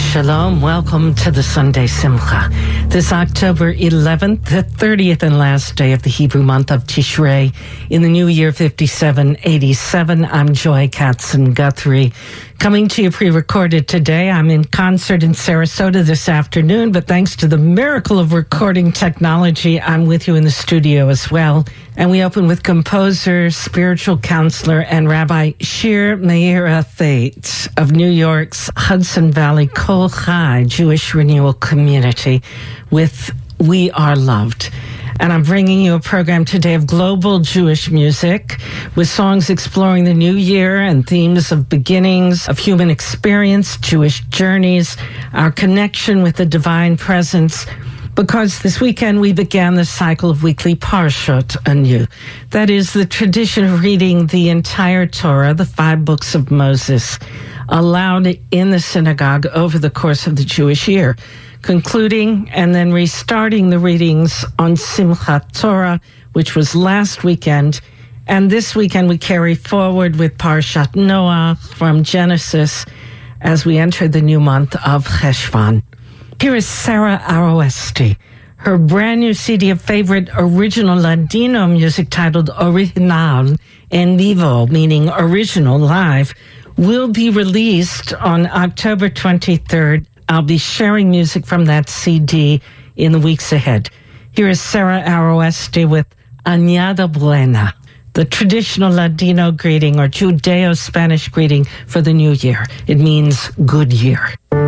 Shalom. Welcome to the Sunday Simcha. This October 11th, the 30th and last day of the Hebrew month of Tishrei in the new year 5787. I'm Joy Katzen-Guthrie. Coming to you pre-recorded today. I'm in concert in Sarasota this afternoon, but thanks to the miracle of recording technology, I'm with you in the studio as well. And we open with composer, spiritual counselor, and Rabbi Shir Meira Thait of New York's Hudson Valley Kol Chai Jewish Renewal Community with We Are Loved. And I'm bringing you a program today of global Jewish music with songs exploring the new year and themes of beginnings, of human experience, Jewish journeys, our connection with the divine presence, because this weekend we began the cycle of weekly Parshot anew. That is the tradition of reading the entire Torah, the 5 books of Moses, aloud in the synagogue over the course of the Jewish year, concluding and then restarting the readings on Simchat Torah, which was last weekend. And this weekend we carry forward with Parshat Noah from Genesis as we enter the new month of Cheshvan. Here is Sarah Aroesti. Her brand new CD of favorite original Ladino music titled Original en Vivo, meaning original live, will be released on October 23rd. I'll be sharing music from that CD in the weeks ahead. Here is Sarah Aroesti with Añada Buena, the traditional Ladino greeting or Judeo-Spanish greeting for the new year. It means good year.